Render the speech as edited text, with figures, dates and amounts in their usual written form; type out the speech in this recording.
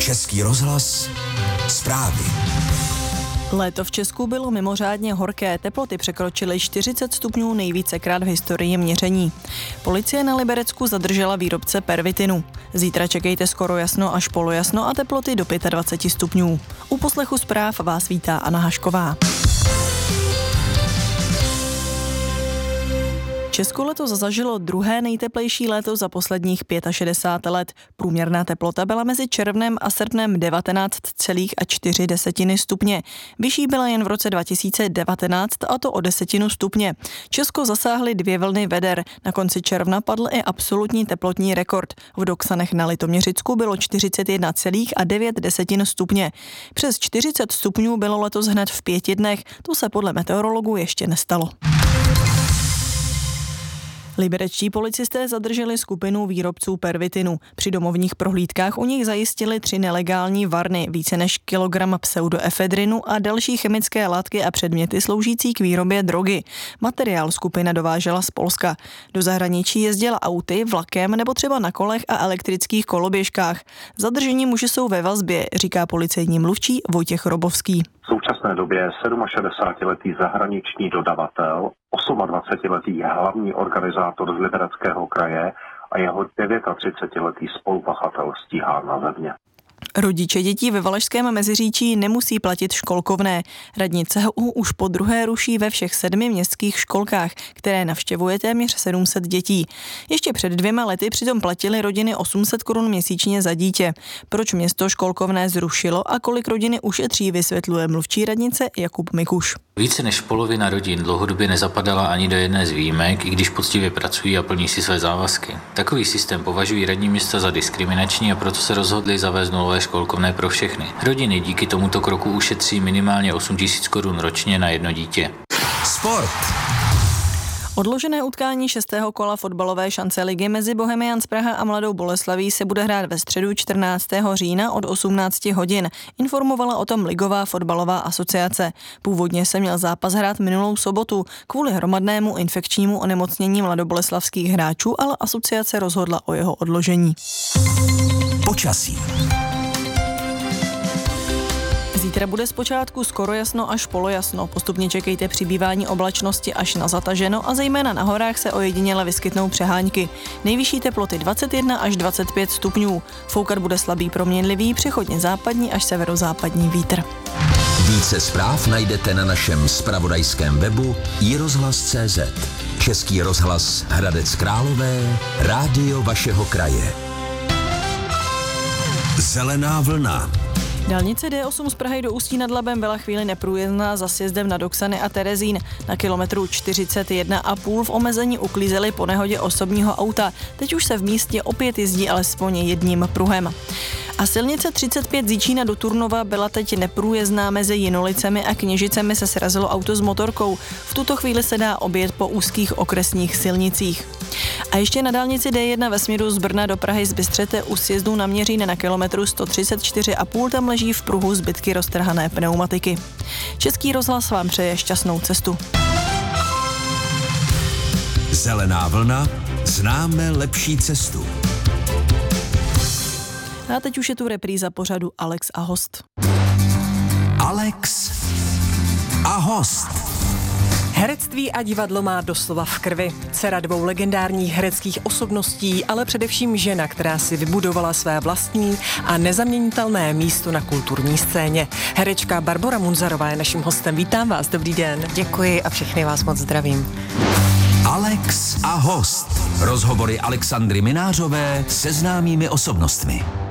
Český rozhlas zprávy. Léto v Česku bylo mimořádně horké, teploty překročily 40 stupňů nejvícekrát v historii měření. Policie na Liberecku zadržela výrobce pervitinu. Zítra čekejte skoro jasno až polojasno a teploty do 25 stupňů. U poslechu zpráv vás vítá Anna Hašková. Česko letos zažilo druhé nejteplejší léto za posledních 65 let. Průměrná teplota byla mezi červnem a srpnem 19,4 stupně. Vyšší byla jen v roce 2019, a to o 10 stupně. Česko zasáhly 2 vlny veder. Na konci června padl i absolutní teplotní rekord. V Doksanech na Litoměřicku bylo 41,9 stupně. Přes 40 stupňů bylo letos hned v 5 dnech. To se podle meteorologů ještě nestalo. Liberečtí policisté zadrželi skupinu výrobců pervitinu. Při domovních prohlídkách u nich zajistili 3 nelegální varny, více než kilogram pseudoefedrinu a další chemické látky a předměty sloužící k výrobě drogy. Materiál skupina dovážela z Polska. Do zahraničí jezdila auty, vlakem nebo třeba na kolech a elektrických koloběžkách. Zadržení muži jsou ve vazbě, říká policejní mluvčí Vojtěch Robovský. V současné době 67letý zahraniční dodavatel, 28letý hlavní organizátor z Libereckého kraje a jeho 39letý spolupachatel stíhán na země. Rodiče dětí ve Valašském Meziříčí nemusí platit školkovné. Radnice ho už po druhé ruší ve všech 7 městských školkách, které navštěvuje téměř 700 dětí. Ještě před 2 lety přitom platily rodiny 800 korun měsíčně za dítě. Proč město školkovné zrušilo a kolik rodiny ušetří, vysvětluje mluvčí radnice Jakub Mikuš. Více než polovina rodin dlouhodobě nezapadala ani do jedné z výjimek, i když poctivě pracují a plní si své závazky. Takový systém považují radní města za diskriminační a proto se rozhodli zavést nulové školkovné pro všechny. Rodiny díky tomuto kroku ušetří minimálně 8 000 korun ročně na jedno dítě. Sport. Odložené utkání 6. kola fotbalové šance ligy mezi Bohemians Praha a Mladou Boleslaví se bude hrát ve středu 14. října od 18 hodin. Informovala o tom Ligová fotbalová asociace. Původně se měl zápas hrát minulou sobotu. Kvůli hromadnému infekčnímu onemocnění mladoboleslavských hráčů ale asociace rozhodla o jeho odložení. Počasí. Zítra bude zpočátku skoro jasno až polojasno. Postupně čekejte přibývání oblačnosti až na zataženo a zejména na horách se ojediněle vyskytnou přehánky. Nejvyšší teploty 21 až 25 stupňů. Foukat bude slabý proměnlivý, přechodně západní až severozápadní vítr. Více zpráv najdete na našem zpravodajském webu iRozhlas.cz. Český rozhlas Hradec Králové, rádio vašeho kraje. Zelená vlna. Dálnice D8 z Prahy do Ústí nad Labem byla chvíli neprůjezdná za sjezdem na Doksany a Terezín. Na kilometru 41,5 v omezení uklízeli po nehodě osobního auta. Teď už se v místě opět jezdí alespoň jedním pruhem. A silnice 35 z Jičína do Turnova byla teď neprůjezdná mezi Jinolicemi a Kněžicemi, se srazilo auto s motorkou. V tuto chvíli se dá objet po úzkých okresních silnicích. A ještě na dálnici D1 ve směru z Brna do Prahy z Bystřete u sjezdu na Měřín na kilometru 134,5 tam leží v pruhu zbytky roztrhané pneumatiky. Český rozhlas vám přeje šťastnou cestu. Zelená vlna, známe lepší cestu. A teď už je tu repríza pořadu Alex a host. Alex a host. Herectví a divadlo má doslova v krvi. Dcera 2 legendárních hereckých osobností, ale především žena, která si vybudovala své vlastní a nezaměnitelné místo na kulturní scéně. Herečka Barbora Munzarová je naším hostem. Vítám vás, dobrý den. Děkuji a všechny vás moc zdravím. Alex a host. Rozhovory Alexandry Minářové se známými osobnostmi.